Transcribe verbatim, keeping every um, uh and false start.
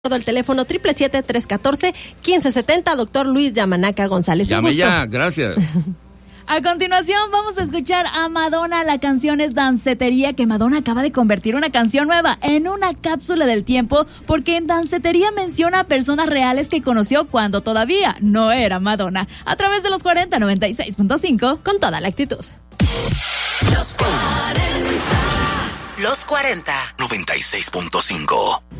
el teléfono siete siete siete, tres uno cuatro, uno cinco siete cero, doctor Luis Yamanaca González. Llame ya, gracias. A continuación vamos a escuchar a Madonna. La canción es Dancetería, que Madonna acaba de convertir una canción nueva en una cápsula del tiempo, porque en Dancetería menciona a personas reales que conoció cuando todavía no era Madonna. A través de los cuarenta, noventa y seis punto cinco, con toda la actitud. Los cuarenta. Los cuarenta. noventa y seis punto cinco.